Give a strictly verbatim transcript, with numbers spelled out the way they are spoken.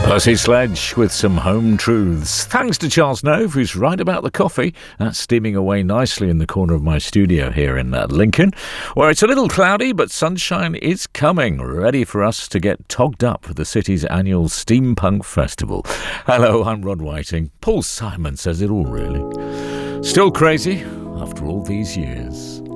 Percy Sledge with some home truths. Thanks to Charles Nove, who's right about the coffee. That's steaming away nicely in the corner of my studio here in uh, Lincoln, where it's a little cloudy, but sunshine is coming, ready for us to get togged up for the city's annual Steampunk Festival. Hello, I'm Rod Whiting. Paul Simon says it all, really. Still crazy after all these years.